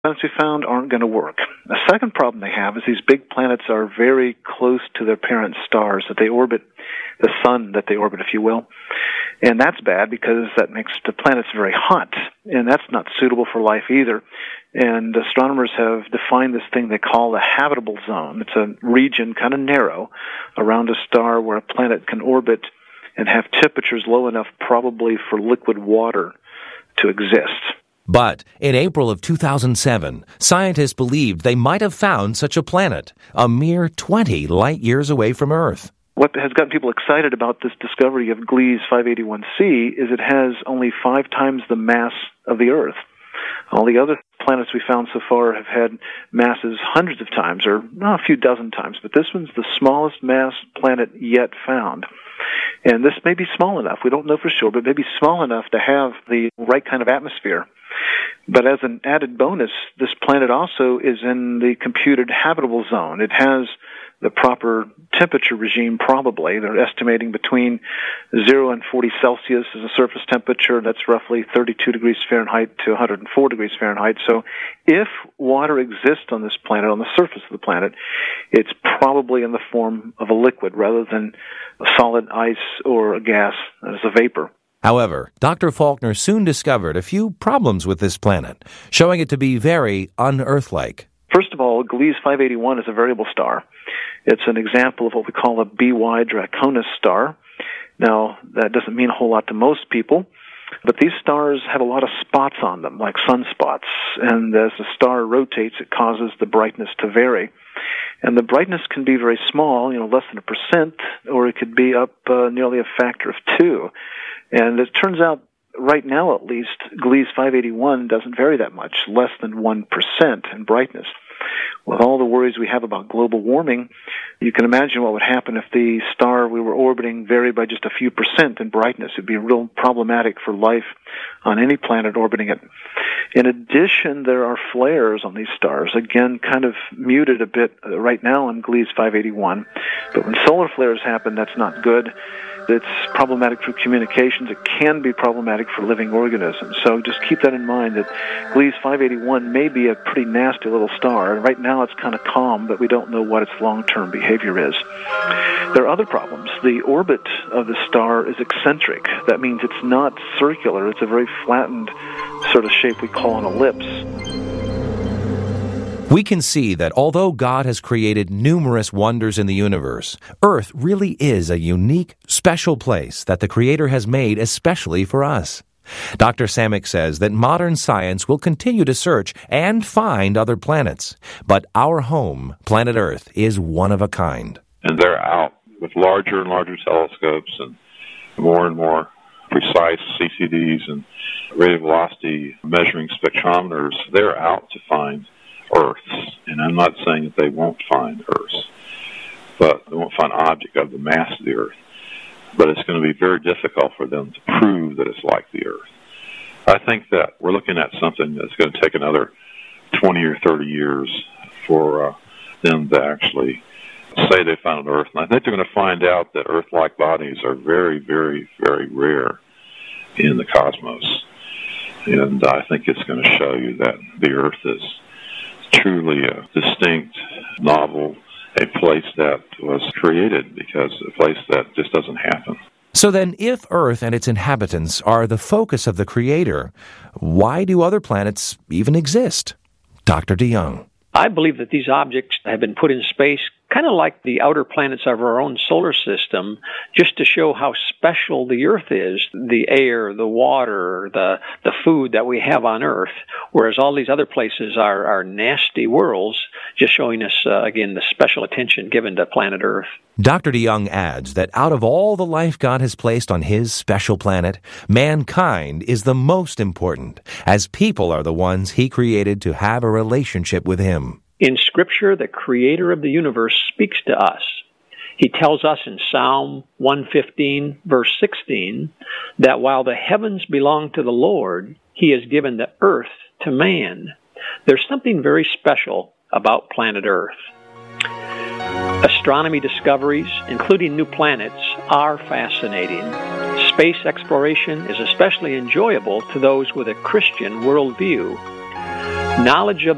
planets we found aren't going to work. The second problem they have is these big planets are very close to their parent stars, that they orbit the sun that they orbit, if you will. And that's bad because that makes the planets very hot, and that's not suitable for life either. And astronomers have defined this thing they call the habitable zone. It's a region, kind of narrow, around a star where a planet can orbit and have temperatures low enough probably for liquid water to exist. But in April of 2007, scientists believed they might have found such a planet, a mere 20 light-years away from Earth. What has gotten people excited about this discovery of Gliese 581c is it has only 5 times the mass of the Earth. All the other planets we found so far have had masses hundreds of times, or a few dozen times, but this one's the smallest mass planet yet found. And this may be small enough, we don't know for sure, but maybe small enough to have the right kind of atmosphere. But as an added bonus, this planet also is in the computed habitable zone. It has the proper temperature regime, probably. They're estimating between 0 and 40 Celsius as a surface temperature. That's roughly 32 degrees Fahrenheit to 104 degrees Fahrenheit. So if water exists on this planet, on the surface of the planet, it's probably in the form of a liquid rather than a solid ice or a gas as a vapor. However, Dr. Faulkner soon discovered a few problems with this planet, showing it to be very un-Earth-like. First of all, Gliese 581 is a variable star. It's an example of what we call a BY Draconis star. Now, that doesn't mean a whole lot to most people, but these stars have a lot of spots on them, like sunspots. And as the star rotates, it causes the brightness to vary. And the brightness can be very small, less than 1%, or it could be up nearly a factor of 2. And it turns out, right now at least, Gliese 581 doesn't vary that much, less than 1% in brightness. With all the worries we have about global warming, you can imagine what would happen if the star we were orbiting varied by just a few percent in brightness. It'd be real problematic for life on any planet orbiting it. In addition, there are flares on these stars, again, kind of muted a bit right now on Gliese 581. But when solar flares happen, that's not good. It's problematic for communications. It can be problematic for living organisms. So just keep that in mind, that Gliese 581 may be a pretty nasty little star. And right now it's kind of calm, but we don't know what its long-term behavior is. There are other problems. The orbit of the star is eccentric. That means it's not circular. It's a very flattened sort of shape we call an ellipse. We can see that although God has created numerous wonders in the universe, Earth really is a unique, special place that the Creator has made especially for us. Dr. Samick says that modern science will continue to search and find other planets, but our home, planet Earth, is one of a kind. And they're out with larger and larger telescopes and more precise CCDs and radial velocity measuring spectrometers. They're out to find Earths, and I'm not saying that they won't find Earths, but they won't find an object of the mass of the Earth. But it's going to be very difficult for them to prove that it's like the Earth. I think that we're looking at something that's going to take another 20 or 30 years for them to actually say they found Earth. And I think they're going to find out that Earth-like bodies are very, very, very rare in the cosmos. And I think it's going to show you that the Earth is truly a distinct, novel, a place that was created, because a place that just doesn't happen. So then, if Earth and its inhabitants are the focus of the Creator, why do other planets even exist? Dr. DeYoung. I believe that these objects have been put in space kind of like the outer planets of our own solar system, just to show how special the Earth is, the air, the water, the food that we have on Earth, whereas all these other places are nasty worlds, just showing us, again, the special attention given to planet Earth. Dr. DeYoung adds that out of all the life God has placed on His special planet, mankind is the most important, as people are the ones He created to have a relationship with Him. In Scripture, the Creator of the universe speaks to us. He tells us in Psalm 115, verse 16, that while the heavens belong to the Lord, He has given the earth to man. There's something very special about planet Earth. Astronomy discoveries, including new planets, are fascinating. Space exploration is especially enjoyable to those with a Christian worldview. Knowledge of